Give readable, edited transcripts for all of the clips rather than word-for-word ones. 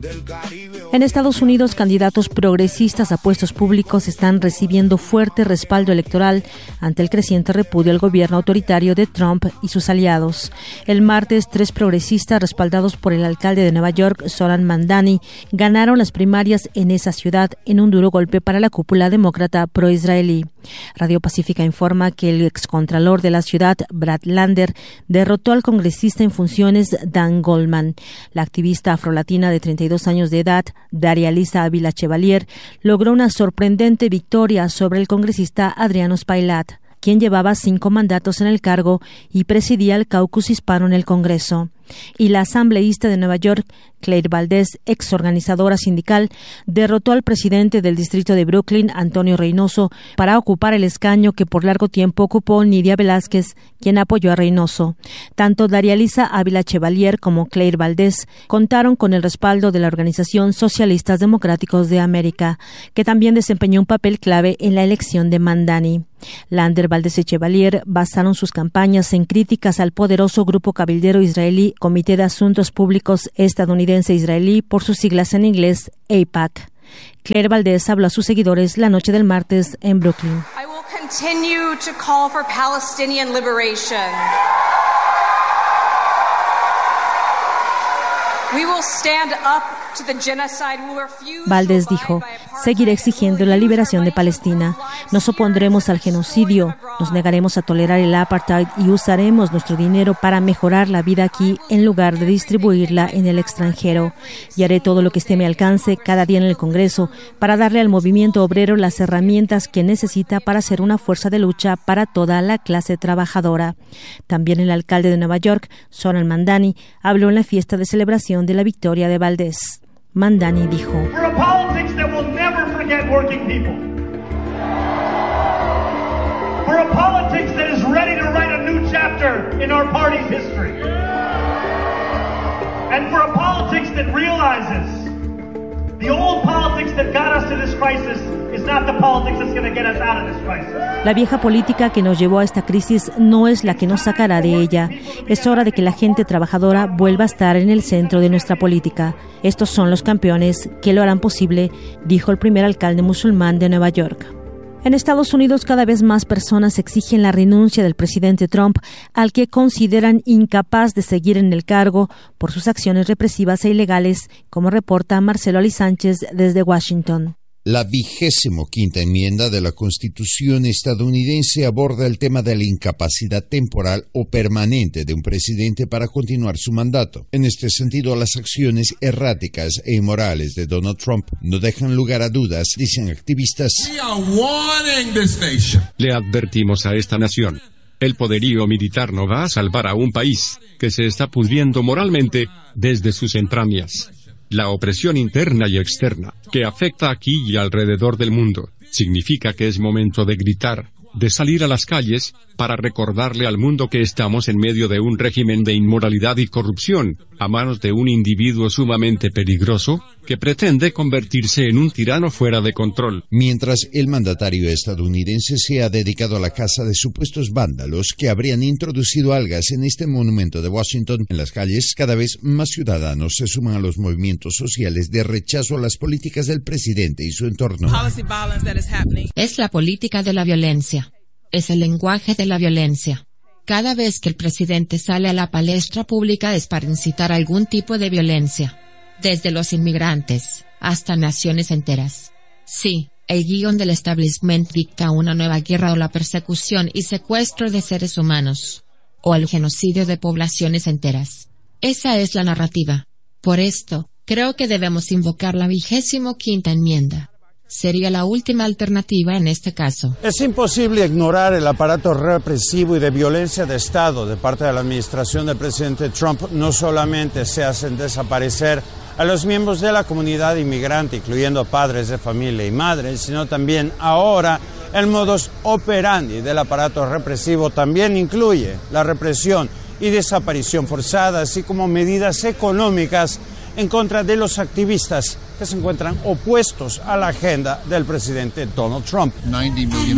En Estados Unidos, candidatos progresistas a puestos públicos están recibiendo fuerte respaldo electoral ante el creciente repudio al gobierno autoritario de Trump y sus aliados. El martes, 3 progresistas respaldados por el alcalde de Nueva York, Zoran Mamdani, ganaron las primarias en esa ciudad en un duro golpe para la cúpula demócrata pro-israelí. Radio Pacífica informa que el excontralor de la ciudad, Brad Lander, derrotó al congresista en funciones Dan Goldman. La activista afrolatina de 32 años de edad, Daria Lisa Ávila Chevalier, logró una sorprendente victoria sobre el congresista Adriano Spailat, quien llevaba 5 mandatos en el cargo y presidía el caucus hispano en el Congreso. Y la asambleísta de Nueva York, Claire Valdez, exorganizadora sindical, derrotó al presidente del distrito de Brooklyn, Antonio Reynoso, para ocupar el escaño que por largo tiempo ocupó Nidia Velázquez, quien apoyó a Reynoso. Tanto Daria Lisa Ávila Chevalier como Claire Valdez contaron con el respaldo de la Organización Socialistas Democráticos de América, que también desempeñó un papel clave en la elección de Mamdani. Lander, Valdez y Chevalier basaron sus campañas en críticas al poderoso grupo cabildero israelí Comité de Asuntos Públicos Estadounidense-Israelí, por sus siglas en inglés, AIPAC. Claire Valdez habló a sus seguidores la noche del martes en Brooklyn. I will continue to call for Palestinian liberation. Valdez dijo, seguiré exigiendo la liberación de Palestina. Nos opondremos al genocidio, nos negaremos a tolerar el apartheid y usaremos nuestro dinero para mejorar la vida aquí en lugar de distribuirla en el extranjero. Y haré todo lo que esté a mi alcance cada día en el Congreso para darle al movimiento obrero las herramientas que necesita para ser una fuerza de lucha para toda la clase trabajadora. También el alcalde de Nueva York, Zoran Mamdani, habló en la fiesta de celebración de la victoria de Valdez. Mamdani dijo: For a politics that will never forget working people. For a politics that is ready to write a new chapter in our party's history. And for a politics that realizes the old politics that got us to this crisis is not the politics that's going to get us out of this crisis. La vieja política que nos llevó a esta crisis no es la que nos sacará de ella. Es hora de que la gente trabajadora vuelva a estar en el centro de nuestra política. Estos son los campeones que lo harán posible, dijo el primer alcalde musulmán de Nueva York. En Estados Unidos, cada vez más personas exigen la renuncia del presidente Trump, al que consideran incapaz de seguir en el cargo por sus acciones represivas e ilegales, como reporta Marcelo Ali Sánchez desde Washington. La 25ª enmienda de la Constitución estadounidense aborda el tema de la incapacidad temporal o permanente de un presidente para continuar su mandato. En este sentido, las acciones erráticas e inmorales de Donald Trump no dejan lugar a dudas, dicen activistas. Le advertimos a esta nación. El poderío militar no va a salvar a un país que se está pudriendo moralmente desde sus entrañas. La opresión interna y externa, que afecta aquí y alrededor del mundo, significa que es momento de gritar, de salir a las calles, para recordarle al mundo que estamos en medio de un régimen de inmoralidad y corrupción, a manos de un individuo sumamente peligroso, que pretende convertirse en un tirano fuera de control. Mientras el mandatario estadounidense se ha dedicado a la caza de supuestos vándalos que habrían introducido algas en este monumento de Washington, en las calles cada vez más ciudadanos se suman a los movimientos sociales de rechazo a las políticas del presidente y su entorno. Es la política de la violencia. Es el lenguaje de la violencia. Cada vez que el presidente sale a la palestra pública es para incitar algún tipo de violencia. Desde los inmigrantes, hasta naciones enteras. Sí, el guión del establishment dicta una nueva guerra o la persecución y secuestro de seres humanos. O el genocidio de poblaciones enteras. Esa es la narrativa. Por esto, creo que debemos invocar la 25ª enmienda. Sería la última alternativa en este caso. Es imposible ignorar el aparato represivo y de violencia de Estado de parte de la administración del presidente Trump. No solamente se hacen desaparecer a los miembros de la comunidad inmigrante, incluyendo padres de familia y madres, sino también ahora el modus operandi del aparato represivo también incluye la represión y desaparición forzada, así como medidas económicas en contra de los activistas que se encuentran opuestos a la agenda del presidente Donald Trump.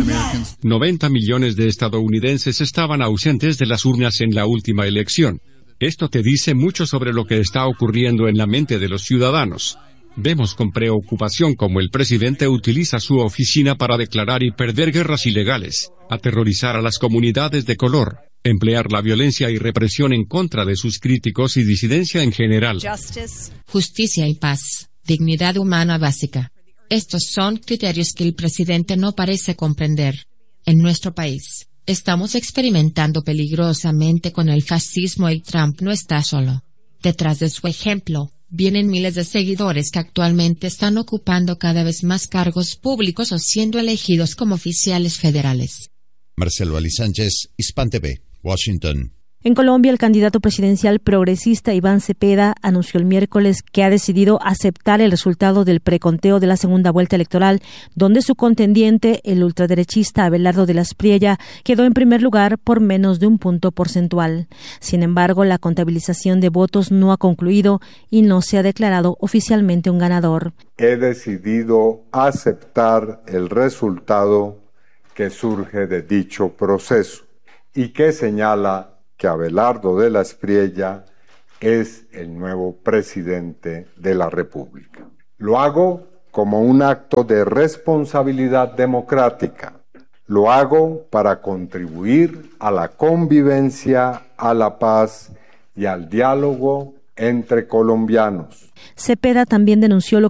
90 millones de estadounidenses estaban ausentes de las urnas en la última elección. Esto te dice mucho sobre lo que está ocurriendo en la mente de los ciudadanos. Vemos con preocupación cómo el presidente utiliza su oficina para declarar y perder guerras ilegales, aterrorizar a las comunidades de color, emplear la violencia y represión en contra de sus críticos y disidencia en general. Justicia y paz, dignidad humana básica. Estos son criterios que el presidente no parece comprender. En nuestro país, estamos experimentando peligrosamente con el fascismo y Trump no está solo. Detrás de su ejemplo, vienen miles de seguidores que actualmente están ocupando cada vez más cargos públicos o siendo elegidos como oficiales federales. Marcelo Ali Sánchez, Hispan TV, Washington. En Colombia, el candidato presidencial progresista Iván Cepeda anunció el miércoles que ha decidido aceptar el resultado del preconteo de la segunda vuelta electoral, donde su contendiente, el ultraderechista Abelardo de la Espriella, quedó en primer lugar por menos de un punto porcentual. Sin embargo, la contabilización de votos no ha concluido y no se ha declarado oficialmente un ganador. He decidido aceptar el resultado que surge de dicho proceso y que señala que Abelardo de la Espriella es el nuevo presidente de la República. Lo hago como un acto de responsabilidad democrática. Lo hago para contribuir a la convivencia, a la paz y al diálogo entre colombianos. Cepeda también denunció lo